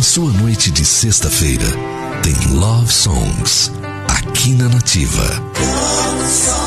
Na sua noite de sexta-feira, tem Love Songs, aqui na Nativa.